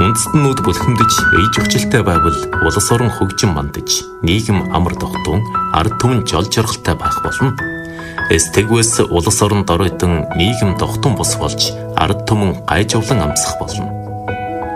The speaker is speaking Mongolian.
үндэстнүүд бүлхэмдэж ээж өгчлөлтэй байвал улс орон хөгжин мандаж, нийгэм амар тогтун, ард түмэн жол жаргалтай байх болно. Тэгвээс улс оронд оройтон нийгэм тогтун бус болж, ард түмэн гайжовлон амсах болно.